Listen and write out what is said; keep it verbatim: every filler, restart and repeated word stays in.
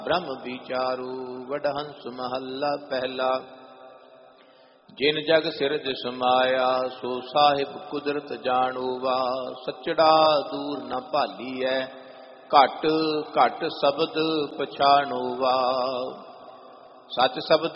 ब्रह्म विचारू वडहंस महला पहला। जिन जग सिरज समाया सो साहिब कुदरत जानूवा। सचड़ा दूर न भालीऐ घट घट शब्द पछाणूवा। सच शब्द